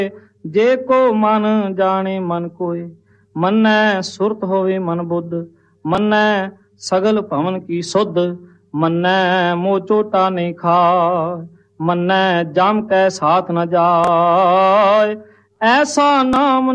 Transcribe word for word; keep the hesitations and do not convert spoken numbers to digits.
ਜੇ ਕੋ ਮਨ ਜਾਣੇ ਮਨ ਕੋਏ, ਮੰਨੈ ਸੁਰਤ ਹੋਵੇ ਮਨ ਬੁੱਧ, ਮੰਨੈ ਸਗਲ ਭਵਨ ਕੀ ਸੁਧ, ਮੰਨੈ ਮੋਹ ਚੋਟਾ ਨਹੀਂ ਖਾਏ, ਮੰਨੈ ਜਮ ਕੈ ਸਾਥ ਨ ਜਾਏ, ਐਸਾ ਨਾਮ